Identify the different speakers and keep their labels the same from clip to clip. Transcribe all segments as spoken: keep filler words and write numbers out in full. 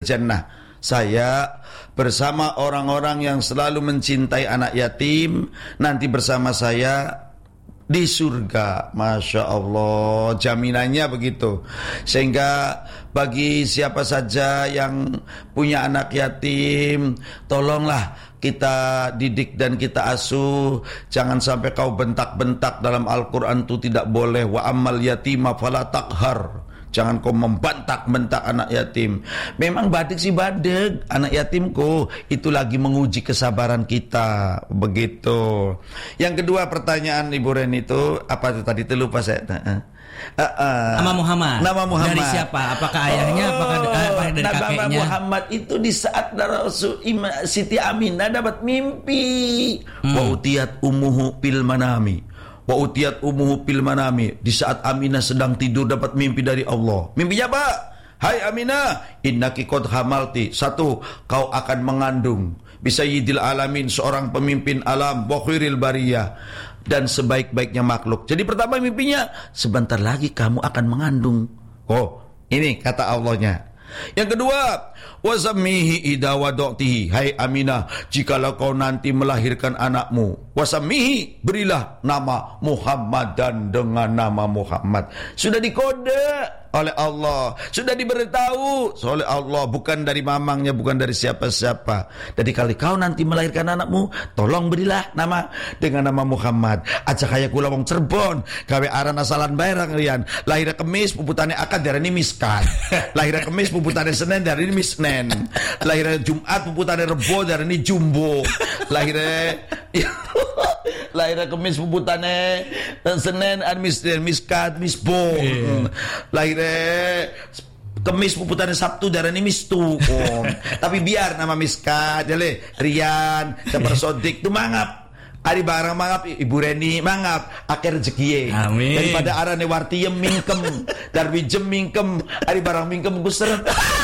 Speaker 1: jannah. Saya bersama orang-orang yang selalu mencintai anak yatim nanti bersama saya di surga. Masya Allah, jaminannya begitu. Sehingga bagi siapa saja yang punya anak yatim, tolonglah kita didik dan kita asuh. Jangan sampai kau bentak-bentak. Dalam Al-Quran itu tidak boleh. Wa ammal yatima fala taqhar. Jangan kau membentak-bentak anak yatim. Memang badek sih badek anak yatimku, itu lagi menguji kesabaran kita. Begitu. Yang kedua pertanyaan Ibu Ren itu apa itu tadi? Itu lupa saya. Uh, uh,
Speaker 2: Nama Muhammad.
Speaker 1: Nama Muhammad.
Speaker 2: Dari siapa? Apakah ayahnya?
Speaker 1: Oh,
Speaker 2: apakah dari
Speaker 1: Nama
Speaker 2: kakeknya?
Speaker 1: Muhammad itu di saat Rasul Siti Aminah dapat mimpi. Hmm. Wa utiyat ummuhu fil manami. Wa utiyat ummuhu fil manami. Di saat Aminah sedang tidur dapat mimpi dari Allah. Mimpinya apa? Hai Aminah, innaki qad hamalti. Satu, kau akan mengandung bisayyidil alamin, seorang pemimpin alam, wa khairil bariyah, dan sebaik-baiknya makhluk. Jadi pertama mimpinya, sebentar lagi kamu akan mengandung. Oh, ini kata Allahnya. Yang kedua, wasammihi idza wada'tihi. Hai Aminah, jikalau kau nanti melahirkan anakmu, wasammihi, berilah nama Muhammadan, dengan nama Muhammad. Sudah dikode oleh Allah, sudah diberitahu oleh Allah, bukan dari mamangnya, bukan dari siapa-siapa. Jadi kalau kau nanti melahirkan anakmu, tolong berilah nama dengan nama Muhammad. Aja kayak kula wong Cirebon, gawe aran asalan barang rian. Lahirnya Kemis, puputane akad darani miskat. Lahirnya Kemis, puputane Senin darani misnen. Lahirnya Jumat, puputane Rebo darani jumbo. Lahirnya lahirnya Kemis, puputane Senin an misnen miskat misbo. Yeah. Lahirnya Kemis, puputane Sabtu darani mistu. Oh. Tapi biar nama miskat jale Rian sabar sodik tu mangap. Ari barang mangap Ibu Reni mangap akhir rezekiye.
Speaker 2: Amin.
Speaker 1: Daripada arane wartiem mingkem darwi jem mingkem ari barang mingkem guseret.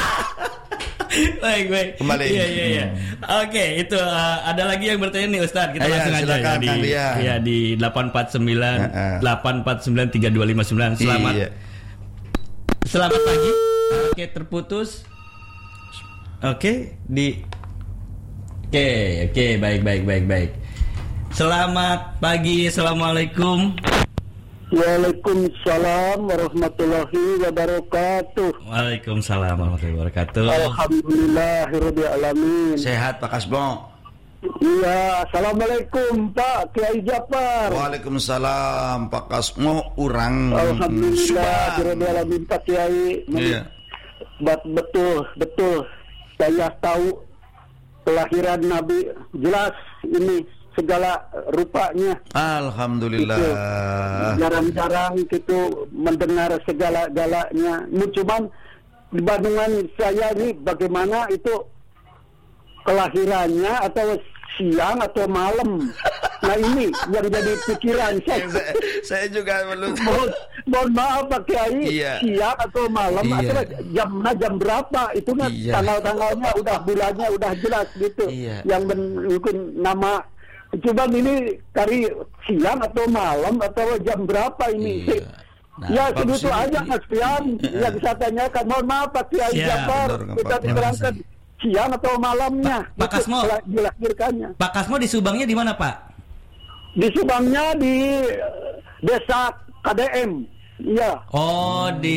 Speaker 2: Baik, baik.
Speaker 1: Kembali.
Speaker 2: Iya, iya, iya. Oke, itu uh, ada lagi yang bertanya nih Ustaz. Kita
Speaker 1: Ayo,
Speaker 2: langsung aja ya di, ya di delapan empat sembilan delapan empat sembilan tiga dua lima sembilan. Selamat. Iya. Selamat pagi. Oke, terputus. Oke, di Oke, oke, baik, baik, baik, baik. Selamat pagi. Assalamualaikum.
Speaker 3: Waalaikumsalam warahmatullahi wabarakatuh.
Speaker 2: Waalaikumsalam warahmatullahi wabarakatuh.
Speaker 3: Alhamdulillahirabbil alamin.
Speaker 1: Sehat Pak Kasmo?
Speaker 3: Iya, assalamualaikum Pak Kiai Jafar.
Speaker 1: Waalaikumsalam Pak Kasmo, urang.
Speaker 3: Alhamdulillahirabbil alamin Pak Kiai.
Speaker 1: Iya.
Speaker 3: Betul, betul. Saya tahu kelahiran Nabi, jelas ini segala rupanya.
Speaker 1: Alhamdulillah.
Speaker 3: Gitu. Jarang-jarang gitu mendengar segala-galanya. Ini cuman di Bandungan saya ini bagaimana itu kelahirannya, atau siang atau malam. Nah ini yang jadi pikiran saya.
Speaker 1: saya, saya juga belum.
Speaker 3: Mohon, mohon maaf Pak Kiai,
Speaker 1: iya.
Speaker 3: siang atau malam,
Speaker 1: iya.
Speaker 3: atau jamnya jam berapa? Itu kan
Speaker 1: iya.
Speaker 3: tanggal-tanggalnya udah, bulannya udah jelas gitu.
Speaker 1: Iya.
Speaker 3: Yang men- mungkin nama. Coba ini kari siang atau malam atau jam berapa ini?
Speaker 1: Iya. Nah,
Speaker 3: ya segitu aja Mas Pian. Yang saya tanyakan, mohon maaf Pak Kiai Jafar, kita diterangkan siang atau malamnya.
Speaker 2: Pak Kasmo
Speaker 3: dilahirkannya.
Speaker 2: Pak Kasmo di Subangnya di mana Pak?
Speaker 3: Di Subangnya di Desa K D M. Iya.
Speaker 2: Oh di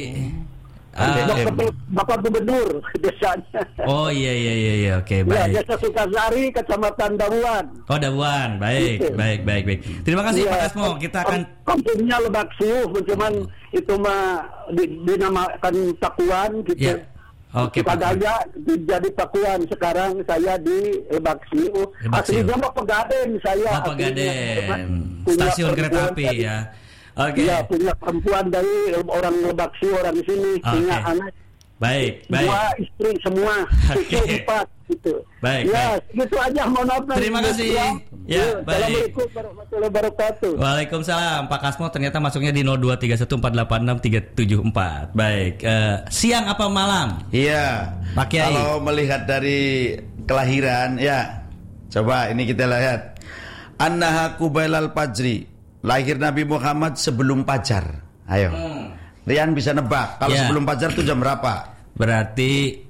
Speaker 3: Bapak, Bapak Gubernur desanya.
Speaker 2: Oh iya iya iya iya oke baik.
Speaker 3: Ya, Desa Sukasari, Kecamatan Dabuan.
Speaker 2: Oh Dabuan, baik
Speaker 3: gitu.
Speaker 2: baik baik baik. Terima kasih ya, Pak Kasmo. Kita akan
Speaker 3: kampungnya Lebak Siuh, cuman hmm. itu mah dinamakan Pakuan gitu.
Speaker 2: Ya. Oke Pak.
Speaker 3: Padahal jadi Pakuan, sekarang saya di Lebak Siuh. Aslinya mah Pegaden saya.
Speaker 2: Oh, Pegaden. Stasiun kereta api dari, ya. Oke.
Speaker 3: Iya, punya perempuan dari orang Lebak Siuh, orang di sini,
Speaker 2: okay.
Speaker 3: punya anak.
Speaker 2: Baik, baik.
Speaker 3: Dua istri semua, cucu okay. empat gitu.
Speaker 2: Baik,
Speaker 3: ya,
Speaker 2: baik.
Speaker 3: Gitu aja, mohon maaf.
Speaker 2: Terima kasih. Ya, ya baik.
Speaker 3: Assalamualaikum warahmatullahi wabarakatuh.
Speaker 2: Waalaikumsalam. Pak Kasmo ternyata masuknya di nol dua tiga satu empat delapan enam tiga tujuh empat. Baik. Uh, siang apa malam?
Speaker 1: Iya.
Speaker 2: Pak Kiai.
Speaker 1: Kalau melihat dari kelahiran, ya. Coba ini kita lihat. Annaha qubailal fajri. Lahir Nabi Muhammad sebelum fajar. Ayo. Hmm. Rian bisa nebak kalau ya. Sebelum fajar itu jam berapa?
Speaker 2: Berarti